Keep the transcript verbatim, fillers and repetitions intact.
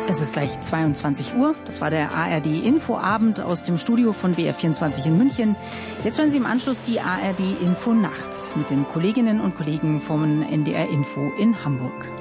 Es ist gleich zweiundzwanzig Uhr. Das war der A R D-Infoabend aus dem Studio von B R vierundzwanzig in München. Jetzt hören Sie im Anschluss die A R D-Infonacht mit den Kolleginnen und Kollegen vom N D R Info in Hamburg.